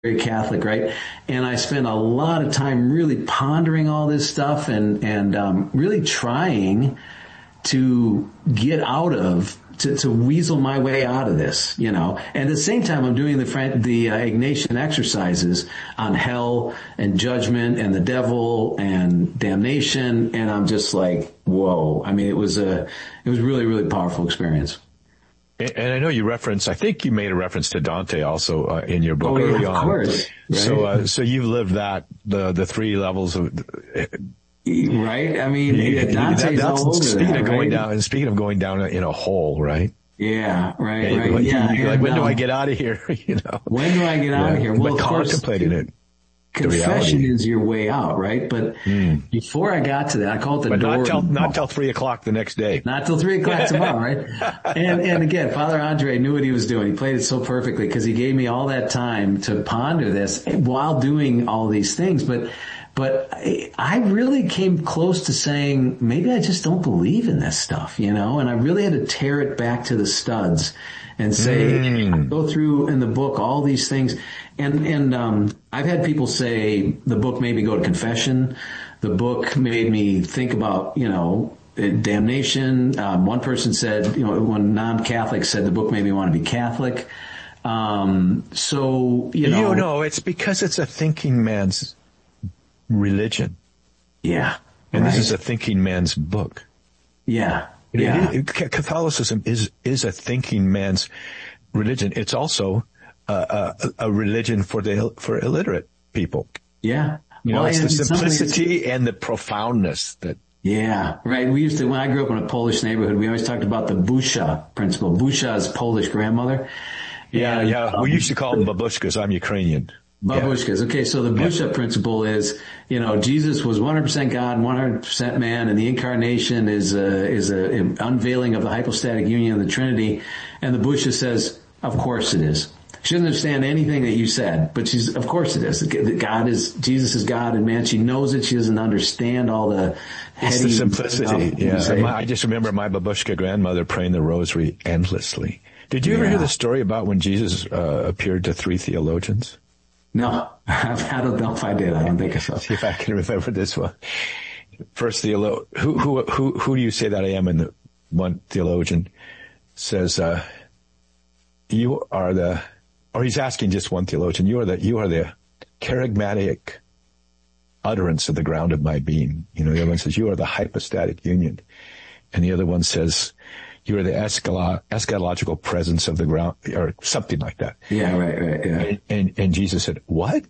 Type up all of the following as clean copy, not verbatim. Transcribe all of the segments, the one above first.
very Catholic, right? And I spent a lot of time really pondering all this stuff and really trying to get out of, to weasel my way out of this, And at the same time, I'm doing the Ignatian exercises on hell and judgment and the devil and damnation. And I'm just like, whoa. I mean, it was really, really powerful experience. And I know I think you made a reference to Dante also in your book early on. Of course. Right? So you've lived the three levels of, right? I mean, Dante's all over that, speaking of going down in a hole, right? Yeah, right. When do I get out of here? When do I get out of here? Well, but contemplating it. Confession is your way out, right? But before I got to that, I call it the door. Not till 3:00 the next day. Not till 3:00 tomorrow, right? And again, Father Andre knew what he was doing. He played it so perfectly because he gave me all that time to ponder this while doing all these things. But I really came close to saying, maybe I just don't believe in this stuff, And I really had to tear it back to the studs and say, go through in the book all these things. And I've had people say the book made me go to confession. The book made me think about, damnation. One person said, one non-Catholic said the book made me want to be Catholic. It's because it's a thinking man's religion. Yeah. And This is a thinking man's book. Yeah. Catholicism is a thinking man's religion. It's also a religion for illiterate people. Yeah. It's the simplicity and the profoundness that. Yeah, right. When I grew up in a Polish neighborhood, we always talked about the Busha principle. Busha is Polish grandmother. Yeah. We used to call them babushkas. I'm Ukrainian. Babushkas. Yeah. Okay, so the Busha principle is, Jesus was 100% God and 100% man, and the incarnation is a unveiling of the hypostatic union of the Trinity. And the Busha says, of course it is. She doesn't understand anything that you said, but of course it is. Jesus is God and man. She knows it. She doesn't understand all the heady. It's the simplicity. Yeah. I just remember my babushka grandmother praying the rosary endlessly. Did you ever hear the story about when Jesus appeared to three theologians? No, I don't know if I did. I don't think so. See if I can remember this one. First theologian, who do you say that I am? And the one theologian says, you are or he's asking just one theologian, you are the charismatic utterance of the ground of my being. The other one says, you are the hypostatic union. And the other one says, you are the eschatological presence of the ground, or something like that. Yeah, right, yeah. And Jesus said, what?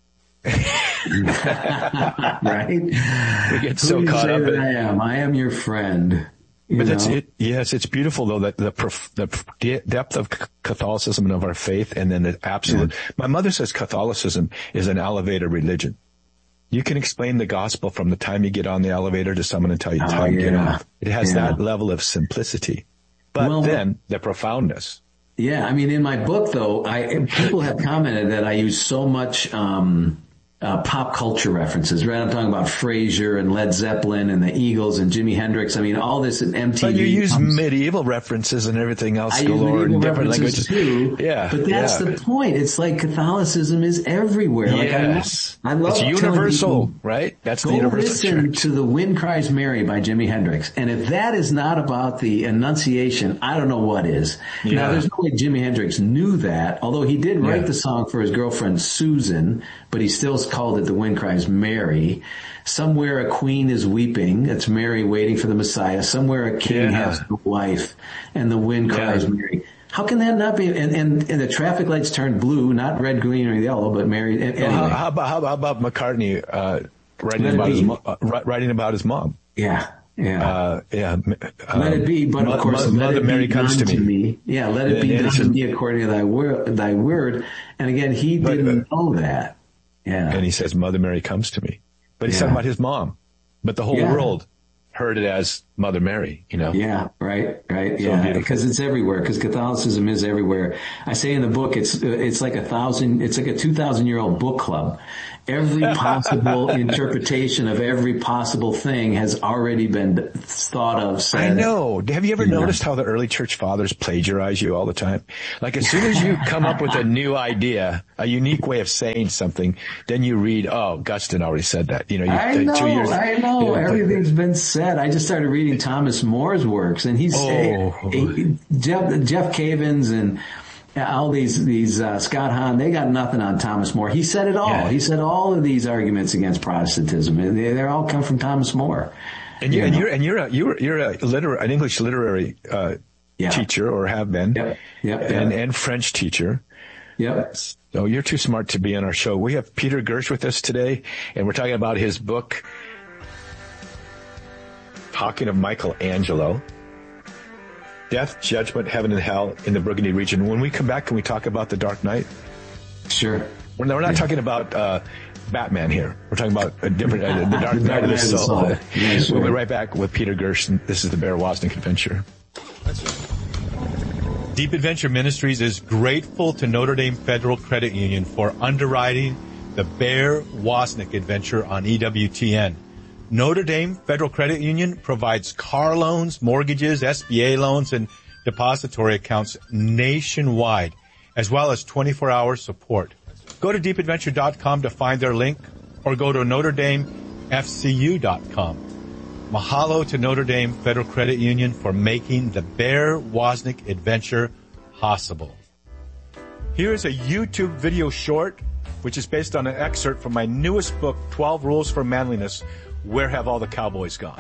Right? We get so caught up in I am your friend. But that's it. Yes, it's beautiful though that the depth of Catholicism and of our faith, and then the absolute. Yeah. My mother says Catholicism is an elevator religion. You can explain the gospel from the time you get on the elevator to someone until you get off. It has that level of simplicity, but then the profoundness. Yeah, I mean, in my book though, people have commented that I use so much pop culture references, right? I'm talking about Frasier and Led Zeppelin and the Eagles and Jimi Hendrix. I mean, all this in MTV. But you use medieval references and everything else. I use medieval references too. Yeah. But that's the point. It's like Catholicism is everywhere. Yes. Like I love it's universal, right? That's the universal listen church. to The Wind Cries Mary by Jimi Hendrix. And if that is not about the Annunciation, I don't know what is. Yeah. Now, there's no way Jimi Hendrix knew that, although he did write the song for his girlfriend Susan, but he still called it The Wind Cries Mary. Somewhere a queen is weeping. It's Mary waiting for the Messiah. Somewhere a king has no wife, and the wind cries Mary. How can that not be? And the traffic lights turned blue, not red, green, or yellow, but Mary. Anyway. How about McCartney writing about his mom? Yeah. Let it be, but of course, Mother Mary comes to me. Yeah, let it be done to me according to thy word. And again, he didn't know that. Yeah. And he says, Mother Mary comes to me. But he's talking about his mom. But the whole world heard it as Mother Mary, you know? Yeah, right. So Yeah, because it's everywhere. Because Catholicism is everywhere. I say in the book, it's like a 2,000-year-old book club. Every possible interpretation of every possible thing has already been thought of. Said. I know. Have you ever noticed how the early church fathers plagiarize you all the time? Like as soon as you come up with a new idea, a unique way of saying something, then you read, oh, Augustine already said that. You know, I know. Everything's been said. I just started reading Thomas More's works, and he's Jeff Cavins and all these Scott Hahn, they got nothing on Thomas More. He said it all. Yeah. He said all of these arguments against Protestantism. They all come from Thomas More. And you're an English literary teacher, or have been. Yep. And French teacher. Yep. So you're too smart to be on our show. We have Peter Gersh with us today, and we're talking about his book, Talking of Michelangelo. Death, Judgment, Heaven, and Hell in the Burgundy region. When we come back, can we talk about The Dark Knight? Sure. We're not talking about Batman here. We're talking about a different The Dark Knight of the Soul. Yeah, sure. We'll be right back with Peter Gersh. This is the Bear Wozniak Adventure. Deep Adventure Ministries is grateful to Notre Dame Federal Credit Union for underwriting the Bear Wozniak Adventure on EWTN. Notre Dame Federal Credit Union provides car loans, mortgages, SBA loans, and depository accounts nationwide, as well as 24-hour support. Go to deepadventure.com to find their link, or go to NotreDameFCU.com. Mahalo to Notre Dame Federal Credit Union for making the Bear Wozniak Adventure possible. Here is a YouTube video short, which is based on an excerpt from my newest book, 12 Rules for Manliness, Where Have All the Cowboys Gone?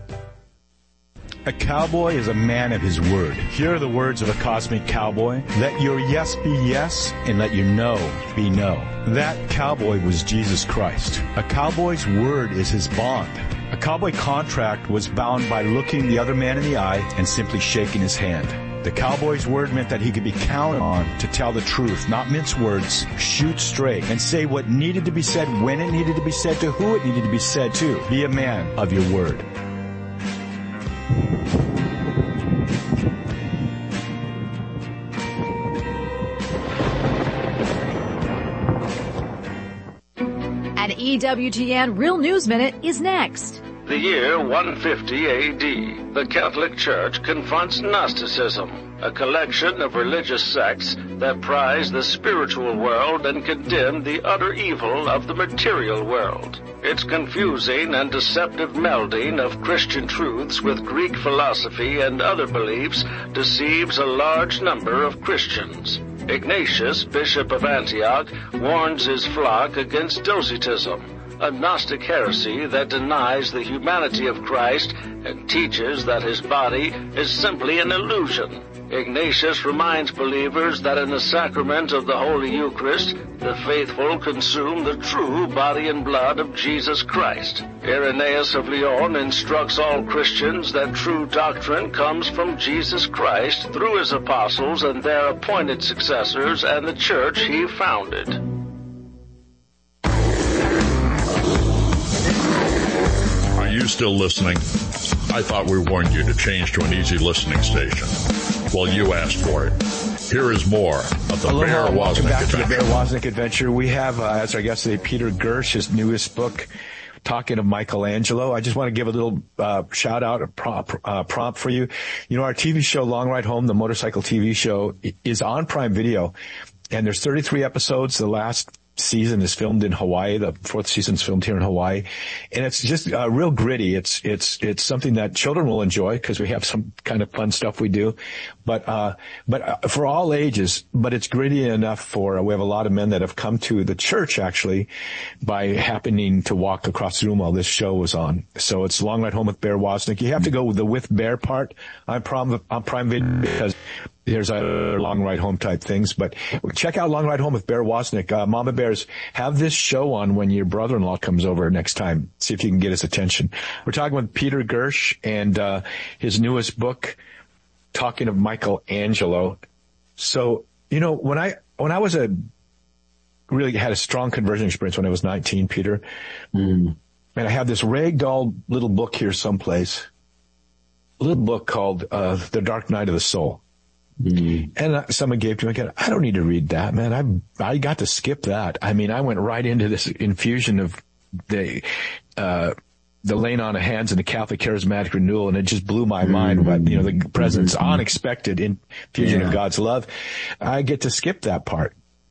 A cowboy is a man of his word. Here are the words of a cosmic cowboy. Let your yes be yes, and let your no be no. That cowboy was Jesus Christ. A cowboy's word is his bond. A cowboy contract was bound by looking the other man in the eye and simply shaking his hand. The cowboy's word meant that he could be counted on to tell the truth, not mince words, shoot straight, and say what needed to be said, when it needed to be said, to who it needed to be said to. Be a man of your word. An EWTN Real News Minute is next. The year 150 A.D., the Catholic Church confronts Gnosticism, a collection of religious sects that prize the spiritual world and condemn the utter evil of the material world. Its confusing and deceptive melding of Christian truths with Greek philosophy and other beliefs deceives a large number of Christians. Ignatius, Bishop of Antioch, warns his flock against Docetism, a Gnostic heresy that denies the humanity of Christ and teaches that his body is simply an illusion. Ignatius reminds believers that in the sacrament of the Holy Eucharist, the faithful consume the true body and blood of Jesus Christ. Irenaeus of Lyon instructs all Christians that true doctrine comes from Jesus Christ through his apostles and their appointed successors and the church he founded. Are you still listening? I thought we warned you to change to an easy listening station. Well, you asked for it. Here is more of the Bear Wozniak Adventure. Welcome back to the Bear Wozniak Adventure. We have, as our guest today, Peter Gersh, his newest book, Talking of Michelangelo. I just want to give a little shout out, a prompt for you. You know, our TV show, Long Ride Home, the motorcycle TV show, is on Prime Video, and there's 33 episodes. The last season is filmed in Hawaii. The fourth season is filmed here in Hawaii. And it's just real gritty. It's something that children will enjoy because we have some kind of fun stuff we do. But for all ages, but it's gritty enough for, we have a lot of men that have come to the church actually by happening to walk across the room while this show was on. So it's Long Ride Home with Bear Wozniak. You have to go with the with Bear part on Prime Video because there's a long ride home type things, but check out Long Ride Home with Bear Wozniak. Mama Bears, have this show on when your brother-in-law comes over next time. See if you can get his attention. We're talking with Peter Gersh and his newest book, Talking of Michelangelo. So, you know, when I was really had a strong conversion experience when I was 19, Peter, and I have this ragdoll little book here someplace. little book called The Dark Night of the Soul. Mm-hmm. And someone gave to me, I don't need to read that, man. I got to skip that. I mean, I went right into this infusion of the laying on of hands and the Catholic charismatic renewal, and it just blew my mind. But, the presence, unexpected infusion of God's love. I get to skip that part.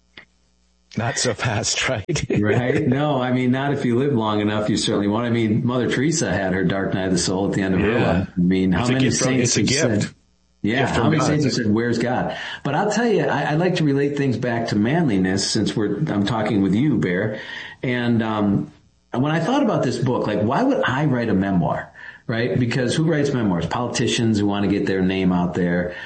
Not so fast, right? Right? No, I mean, not if you live long enough, you certainly won't. I mean, Mother Teresa had her dark night of the soul at the end of her life. I mean, how many saints have said, how many saints have said, where's God? But I'll tell you, I like to relate things back to manliness since I'm talking with you, Bear. And when I thought about this book, like, why would I write a memoir? Right? Because who writes memoirs? Politicians who want to get their name out there.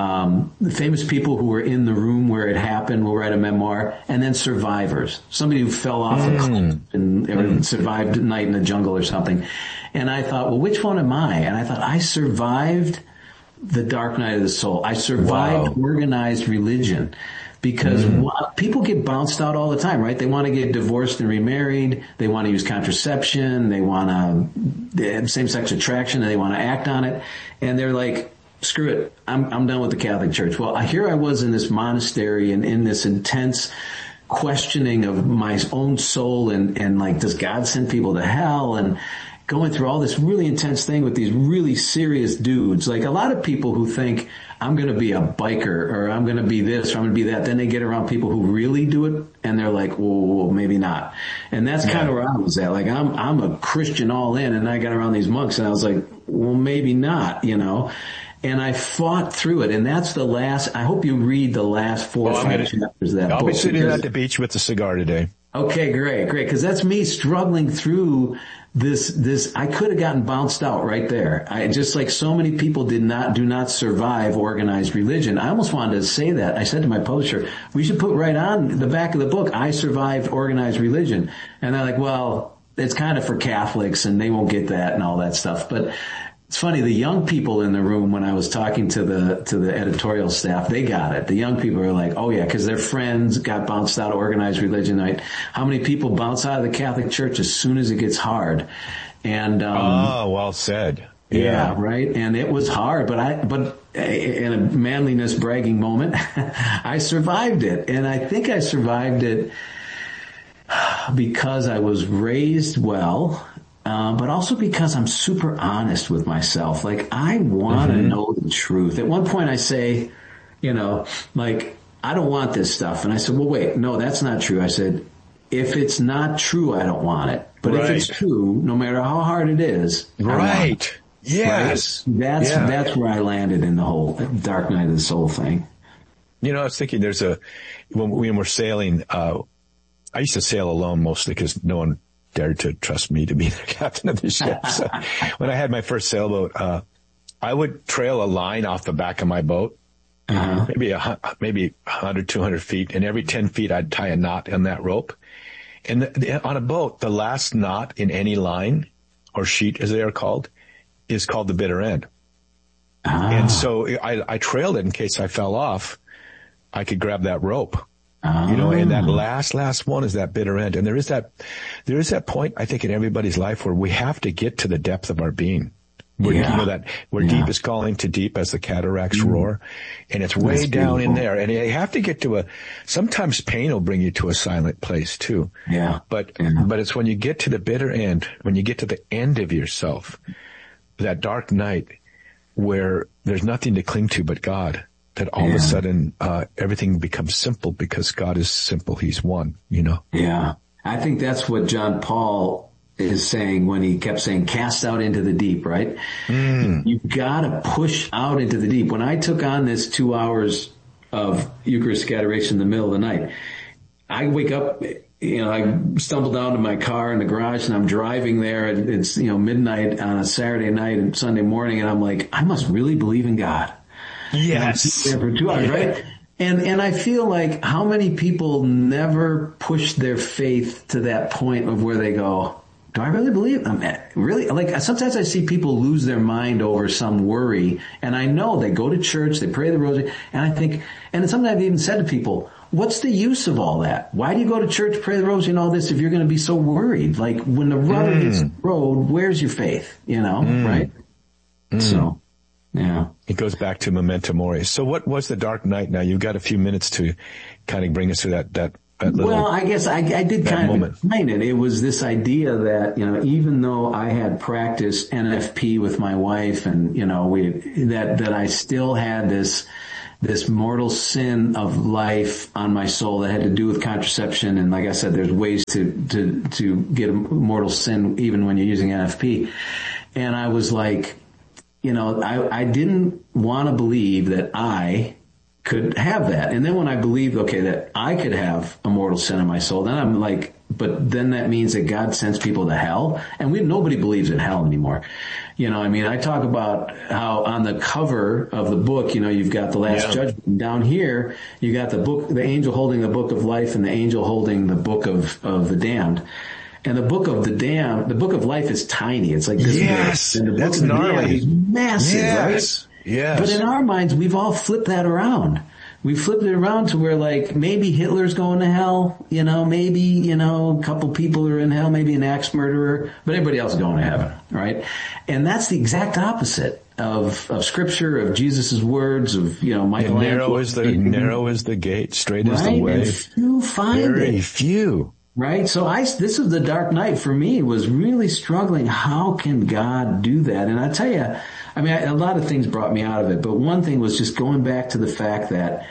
The famous people who were in the room where it happened will write a memoir. And then survivors. Somebody who fell off a cliff or survived a night in the jungle or something. And I thought, well, which one am I? And I thought, I survived the dark night of the soul. I survived organized religion. Because people get bounced out all the time, right? They want to get divorced and remarried. They want to use contraception. They want to have same-sex attraction, and they want to act on it. And they're like, screw it. I'm done with the Catholic Church. Well, here I was in this monastery and in this intense questioning of my own soul and like, does God send people to hell? And going through all this really intense thing with these really serious dudes. Like a lot of people who think, I'm going to be a biker or I'm going to be this or I'm going to be that. Then they get around people who really do it and they're like, well, maybe not. And that's kind of where I was at. Like I'm a Christian all in, and I got around these monks and I was like, well, maybe not, And I fought through it. And that's the last, I hope you read the last 4 or 5 chapters of that book. I'll be sitting at the beach with a cigar today. Okay, great. Cause that's me struggling through this, I could have gotten bounced out right there. Just like so many people do not survive organized religion. I almost wanted to say that. I said to my publisher, we should put right on the back of the book, I survived organized religion. And they're like, well, it's kind of for Catholics and they won't get that and all that stuff. But it's funny, the young people in the room, when I was talking to the editorial staff, they got it. The young people are like, oh yeah, because their friends got bounced out of organized religion. Right? How many people bounce out of the Catholic Church as soon as it gets hard? And well said. Yeah, right. And it was hard, but in a manliness bragging moment, I survived it, and I think I survived it because I was raised well. But also because I'm super honest with myself. Like, I want to know the truth. At one point I say, like, I don't want this stuff. And I said, well, wait, no, that's not true. I said, if it's not true, I don't want it. But if it's true, no matter how hard it is, I want it. Yes. Right? That's where I landed in the whole Dark Night of the Soul thing. I was thinking when we're sailing, I used to sail alone mostly because no one dared to trust me to be the captain of the ship. So when I had my first sailboat, I would trail a line off the back of my boat, maybe 100, 200 feet. And every 10 feet, I'd tie a knot on that rope. And on a boat, the last knot in any line or sheet, as they are called, is called the bitter end. And so I trailed it in case I fell off. I could grab that rope. And that last one is that bitter end. And there is that point, I think, in everybody's life where we have to get to the depth of our being. Where deep is calling to deep as the cataracts roar. And it's way That's down beautiful. In there. And you have to get sometimes pain will bring you to a silent place too. Yeah. But it's when you get to the bitter end, when you get to the end of yourself, that dark night where there's nothing to cling to but God. That all of a sudden, everything becomes simple because God is simple. He's one, Yeah. I think that's what John Paul is saying when he kept saying, cast out into the deep, right? You've got to push out into the deep. When I took on this 2 hours of Eucharistic adoration in the middle of the night, I wake up, I stumble down to my car in the garage and I'm driving there and it's, midnight on a Saturday night and Sunday morning. And I'm like, I must really believe in God. Yes. There for 2 hours, right? And I feel like how many people never push their faith to that point of where they go, do I really believe? Really? Like, sometimes I see people lose their mind over some worry, and I know they go to church, they pray the rosary, and I think, and sometimes I've even said to people, what's the use of all that? Why do you go to church, pray the rosary and all this if you're going to be so worried? Like, when the rubber hits the road, where's your faith? Right? So. Yeah. It goes back to memento mori. So what was the dark night now? You've got a few minutes to kind of bring us through that little, well, I guess I did kind of explain it. It was this idea that, even though I had practiced NFP with my wife and, that I still had this mortal sin of life on my soul that had to do with contraception. And like I said, there's ways to get a mortal sin even when you're using NFP. And I was like, I didn't want to believe that I could have that. And then when I believed, that I could have a mortal sin in my soul, then I'm like, but then that means that God sends people to hell. And nobody believes in hell anymore. I talk about how on the cover of the book, you've got the Last Judgment. Down here, you got the angel holding the book of life and the angel holding the book of the damned. And the book of the book of life is tiny. It's like this. Yes, and the book that's of the gnarly. is massive, yes. right? Yes. But in our minds, we've all flipped that around. We flipped it around to where maybe Hitler's going to hell, maybe, a couple people are in hell, maybe an axe murderer, but everybody else is going to heaven, right? And that's the exact opposite of scripture, of Jesus' words, of, Michelangelo. Narrow is the gate, straight is the way. And few find Very it. few. Right? So this is the dark night for me, was really struggling. How can God do that? And I tell you, a lot of things brought me out of it, but one thing was just going back to the fact that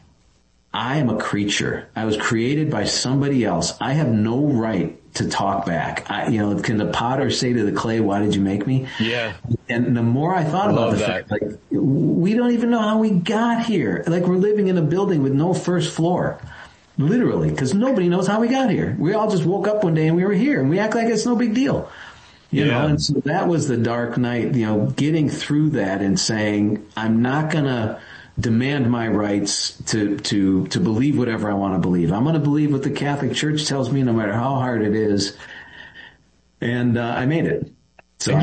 I am a creature. I was created by somebody else. I have no right to talk back. Can the potter say to the clay, why did you make me? Yeah. And the more I thought about the fact, we don't even know how we got here. We're living in a building with no first floor. Literally, because nobody knows how we got here. We all just woke up one day and we were here, and we act like it's no big deal. You know, and so that was the dark night, getting through that and saying, I'm not going to demand my rights to believe whatever I want to believe. I'm going to believe what the Catholic Church tells me, no matter how hard it is. And I made it. So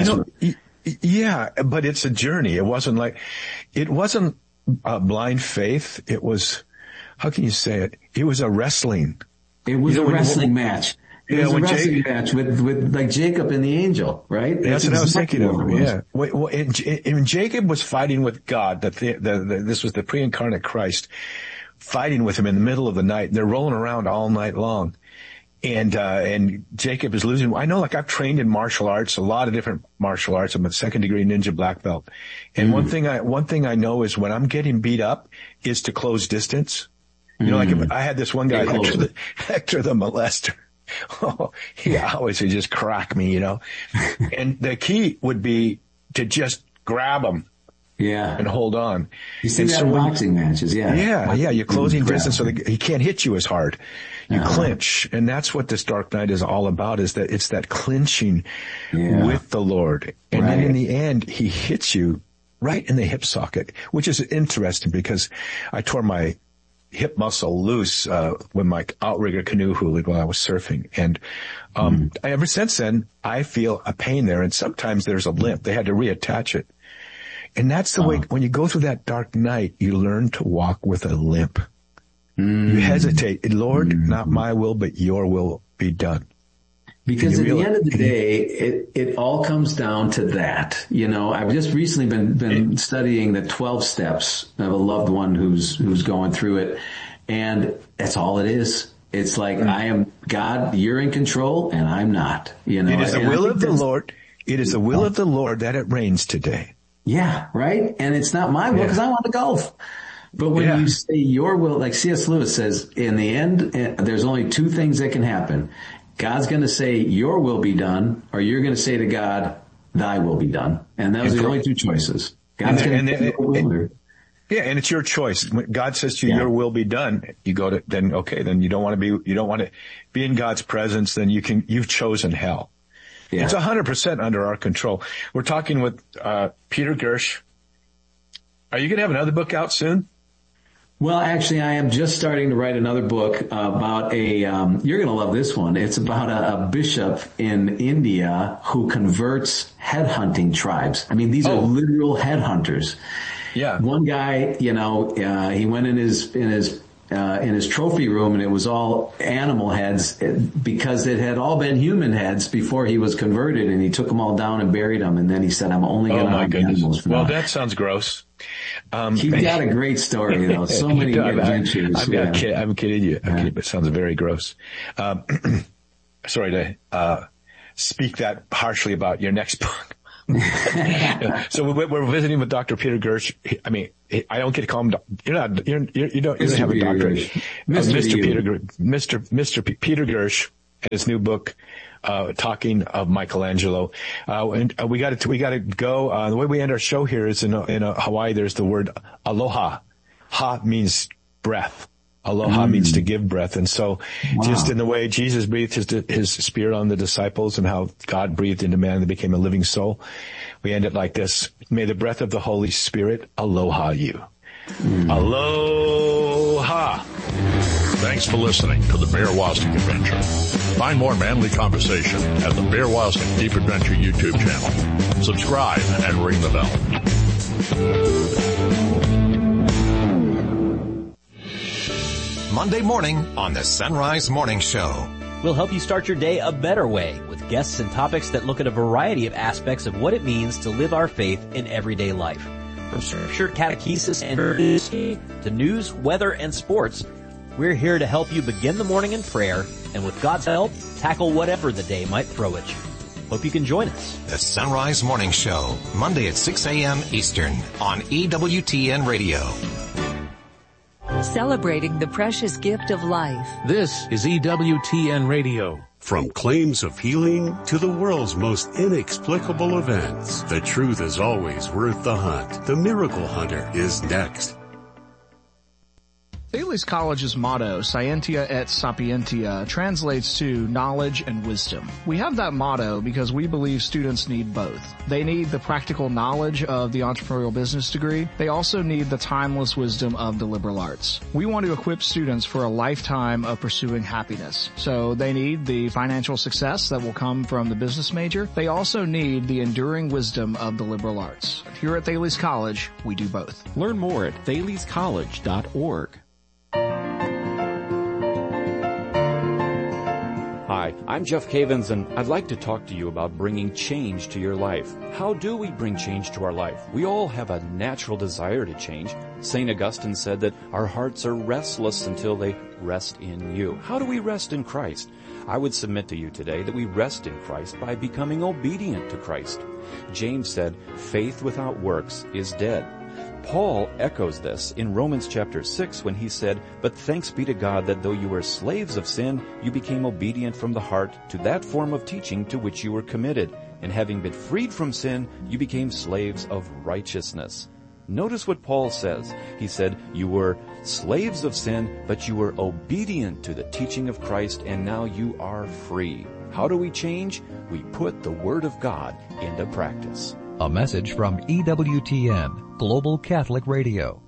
but it's a journey. It wasn't blind faith. It was, how can you say it? It was a wrestling. It was a wrestling match. It was a wrestling match with like Jacob and the angel, right? That's what I was thinking of. Yeah. When Jacob was fighting with God, this was the pre-incarnate Christ, fighting with him in the middle of the night. They're rolling around all night long. And Jacob is losing. I know, I've trained in martial arts, a lot of different martial arts. I'm a 2nd degree ninja black belt. And one thing I know is when I'm getting beat up is to close distance. I had this one guy, Hector the molester. Oh, he always would just crack me, and the key would be to just grab him. Yeah. And hold on. You see that in boxing matches, Yeah. You're closing distance so that he can't hit you as hard. You clinch. And that's what this dark night is all about, is that it's that clinching with the Lord. And then in the end, he hits you right in the hip socket, which is interesting because I tore my hip muscle loose with my outrigger canoe hula while I was surfing. And ever since then, I feel a pain there. And sometimes there's a limp. They had to reattach it. And that's the way, when you go through that dark night, you learn to walk with a limp. You hesitate. Lord, not my will, but your will be done. Because at the end of the day, it all comes down to that. I've just recently been studying the 12 steps of a loved one who's going through it. And that's all it is. It's like, I am God, you're in control, and I'm not. It is the will of the Lord. It is the will of the Lord that it rains today. Yeah, right? And it's not my will because I want to golf. But when you say your will, like C.S. Lewis says, in the end, there's only two things that can happen. God's going to say, your will be done, or you're going to say to God, thy will be done. And those are the only two choices. God's going to say, and it's your choice. When God says to you, your will be done, you go to, then you don't want to be in God's presence, then you've chosen hell. Yeah. It's 100% under our control. We're talking with, Peter Gersh. Are you going to have another book out soon? Well, actually, I am just starting to write another book about you're going to love this one. It's about a bishop in India who converts headhunting tribes. I mean, these are literal headhunters. Yeah. One guy, he went in his in his trophy room, and it was all animal heads because it had all been human heads before he was converted, and he took them all down and buried them. And then he said, I'm only going to hunt animals from now. Well, that sounds gross. He's got a great story, though. So many adventures. I'm kidding you. But it sounds very gross. Sorry to speak that harshly about your next book. So we're visiting with Dr. Peter Gersh. I mean, I don't get to call him. You don't have a doctorate. Mr. Peter Gersh and his new book, talking of Michelangelo. And we got to go. The way we end our show here is in Hawaii. There's the word aloha. Ha means breath. Aloha means to give breath. And so just in the way Jesus breathed his spirit on the disciples and how God breathed into man and they became a living soul, we end it like this. May the breath of the Holy Spirit aloha you. Aloha. Thanks for listening to the Bear Wozniak Adventure. Find more manly conversation at the Bear Wozniak Deep Adventure YouTube channel. Subscribe and ring the bell. Monday morning on the Sunrise Morning Show. We'll help you start your day a better way with guests and topics that look at a variety of aspects of what it means to live our faith in everyday life. From scripture, catechesis, and to news, weather, and sports, we're here to help you begin the morning in prayer and with God's help, tackle whatever the day might throw at you. Hope you can join us. The Sunrise Morning Show, Monday at 6 a.m. Eastern on EWTN Radio. Celebrating the precious gift of life. This is EWTN Radio. From claims of healing to the world's most inexplicable events, the truth is always worth the hunt. The Miracle Hunter is next. Thales College's motto, Scientia et Sapientia, translates to knowledge and wisdom. We have that motto because we believe students need both. They need the practical knowledge of the entrepreneurial business degree. They also need the timeless wisdom of the liberal arts. We want to equip students for a lifetime of pursuing happiness. So they need the financial success that will come from the business major. They also need the enduring wisdom of the liberal arts. Here at Thales College, we do both. Learn more at thalescollege.org. Hi, I'm Jeff Cavins, and I'd like to talk to you about bringing change to your life. How do we bring change to our life? We all have a natural desire to change. St. Augustine said that our hearts are restless until they rest in you. How do we rest in Christ? I would submit to you today that we rest in Christ by becoming obedient to Christ. James said, faith without works is dead. Paul echoes this in Romans chapter 6 when he said, but thanks be to God that though you were slaves of sin, you became obedient from the heart to that form of teaching to which you were committed. And having been freed from sin, you became slaves of righteousness. Notice what Paul says. He said, you were slaves of sin, but you were obedient to the teaching of Christ, and now you are free. How do we change? We put the Word of God into practice. A message from EWTN, Global Catholic Radio.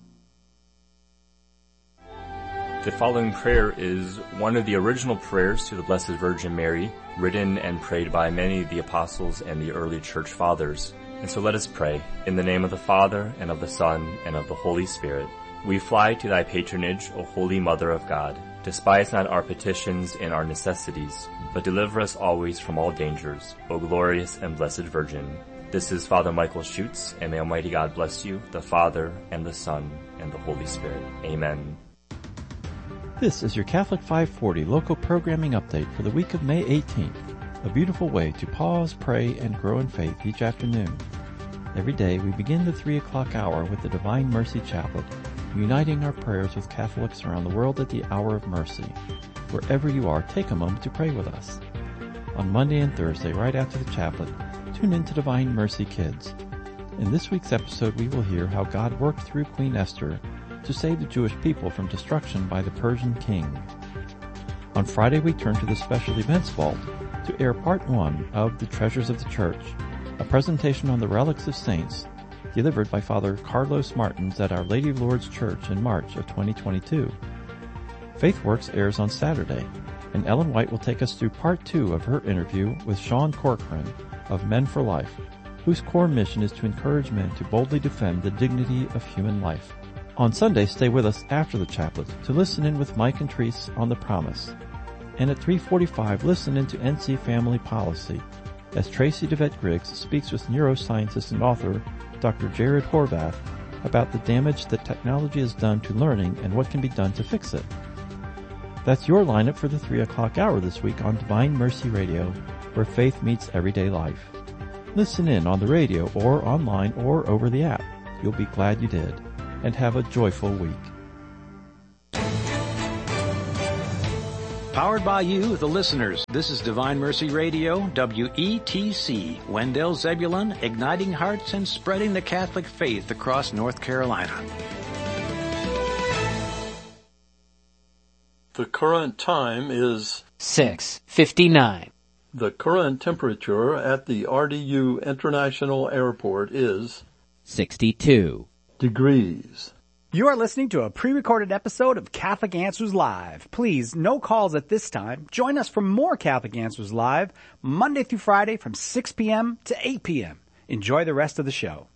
The following prayer is one of the original prayers to the Blessed Virgin Mary, written and prayed by many of the apostles and the early church fathers. And so let us pray. In the name of the Father, and of the Son, and of the Holy Spirit. We fly to thy patronage, O Holy Mother of God. Despise not our petitions and our necessities, but deliver us always from all dangers, O glorious and blessed Virgin. This is Father Michael Schutz, and may Almighty God bless you, the Father, and the Son, and the Holy Spirit. Amen. This is your Catholic 540 local programming update for the week of May 18th. A beautiful way to pause, pray, and grow in faith each afternoon. Every day we begin the 3 o'clock hour with the Divine Mercy Chaplet, uniting our prayers with Catholics around the world at the hour of mercy. Wherever you are, take a moment to pray with us. On Monday and Thursday, right after the chaplet, tune in to Divine Mercy Kids. In this week's episode, we will hear how God worked through Queen Esther to save the Jewish people from destruction by the Persian king. On Friday, we turn to the Special Events Vault to air Part 1 of The Treasures of the Church, a presentation on the relics of saints delivered by Father Carlos Martins at Our Lady of Lourdes Church in March of 2022. FaithWorks airs on Saturday, and Ellen White will take us through Part 2 of her interview with Sean Corcoran of Men for Life, whose core mission is to encourage men to boldly defend the dignity of human life. On Sunday, stay with us after the chaplet to listen in with Mike and Therese on The Promise. And at 3:45, listen into NC Family Policy as Tracy DeVette Griggs speaks with neuroscientist and author Dr. Jared Horvath about the damage that technology has done to learning and what can be done to fix it. That's your lineup for the 3 o'clock hour this week on Divine Mercy Radio, where faith meets everyday life. Listen in on the radio or online or over the app. You'll be glad you did. And have a joyful week. Powered by you, the listeners. This is Divine Mercy Radio, WETC, Wendell Zebulon, igniting hearts and spreading the Catholic faith across North Carolina. The current time is 6:59. The current temperature at the RDU International Airport is 62 degrees. You are listening to a pre-recorded episode of Catholic Answers Live. Please, no calls at this time. Join us for more Catholic Answers Live, Monday through Friday from 6 p.m. to 8 p.m. Enjoy the rest of the show.